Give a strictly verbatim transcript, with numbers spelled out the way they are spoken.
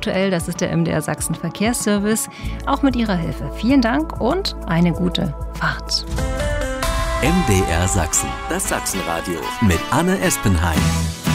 aktuell. Das ist der M D R Sachsen Verkehrsservice. Auch mit Ihrer Hilfe. Vielen Dank und eine gute Fahrt. M D R Sachsen, das Sachsenradio mit Anne Espenheim.